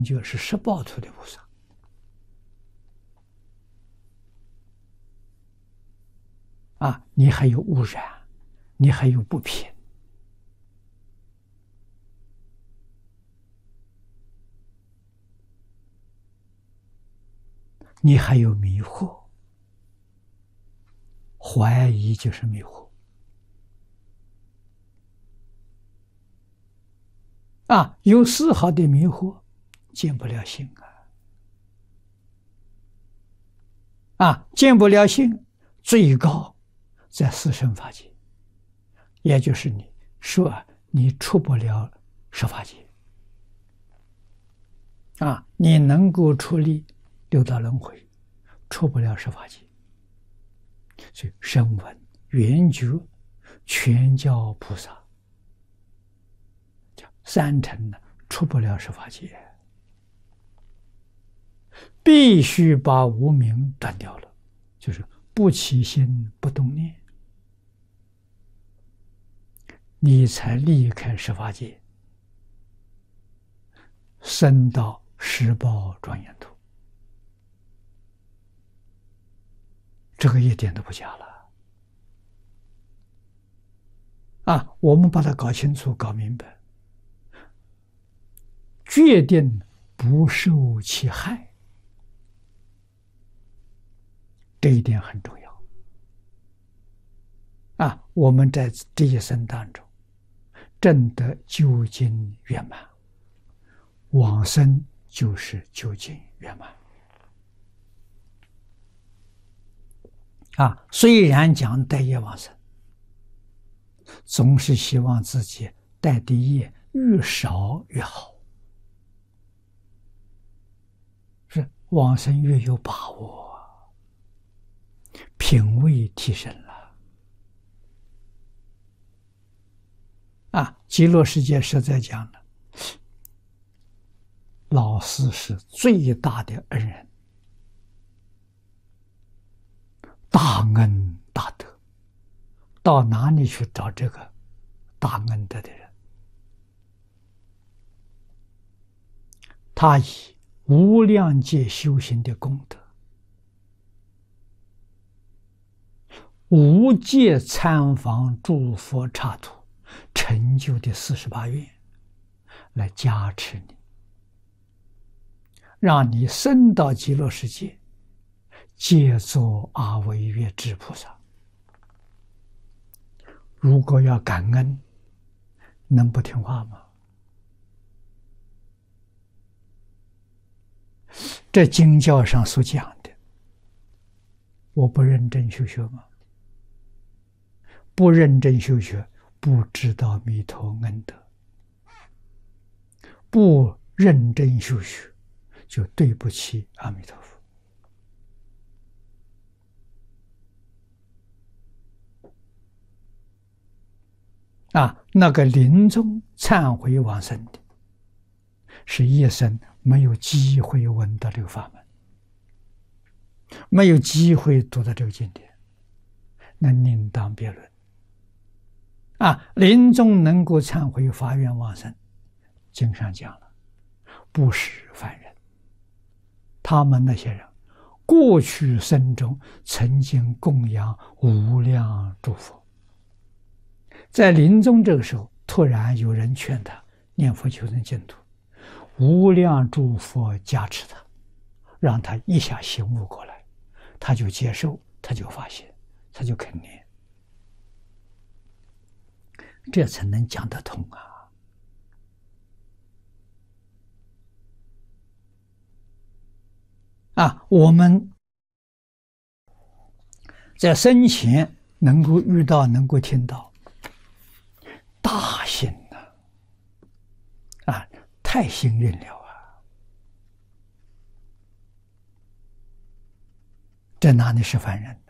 就是十报图的菩萨。你还有污染，你还有不平，你还有迷惑，怀疑就是迷惑。有丝毫的迷惑，见不了性见不了性，最高在四圣法界，也就是你说你出不了十法界你能够出离六道轮回，出不了十法界。所以声闻、缘觉、全教菩萨三乘呢，出不了十法界，必须把无明断掉了，就是不起心不动念，你才离开十法界，升到十报庄严土。这个一点都不假了我们把它搞清楚、搞明白，决定不受其害，这一点很重要我们在这一生当中证得究竟圆满，往生就是究竟圆满虽然讲带业往生，总是希望自己带的业越少越好，是往生越有把握，品位提升了极乐世界实在讲了，老师是最大的恩人，大恩大德，到哪里去找这个大恩德的人？他以无量劫修行的功德，无界参访诸佛刹土成就的48愿来加持你，让你升到极乐世界，皆作阿惟越致菩萨。如果要感恩，能不听话吗？这经教上所讲的，我不认真修学吗？不认真修学，不知道弥陀恩德，不认真修学，就对不起阿弥陀佛。那个临终忏悔往生的，是一生没有机会闻到这个法门，没有机会读到这个经典，那另当别论。临终能够忏悔发愿往生，经上讲了，不是凡人，他们那些人过去生中曾经供养无量诸佛，在临终这个时候，突然有人劝他念佛求生净土，无量诸佛加持他，让他一下醒悟过来，他就接受，他就发现，他就肯念，这才能讲得通我们在生前能够遇到，能够听到，大幸太幸运了这哪里是凡人？